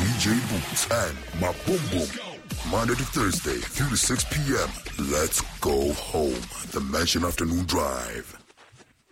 DJ Boots and my Boom Boom. Monday to Thursday, 3 to 6 p.m. Let's go home. The Mansion Afternoon Drive.